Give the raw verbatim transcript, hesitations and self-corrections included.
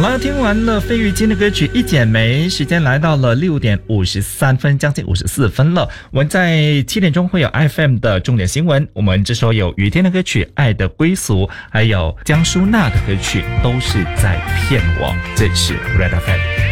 了，听完了费玉清的歌曲《一剪梅》，时间来到了六点五十三分，将近五十四分了。我们在七点钟会有 F M 的重点新闻，我们这时候有雨天的歌曲《爱的归俗》，还有江淑娜的歌曲《都是在骗我》。这是 Red F M。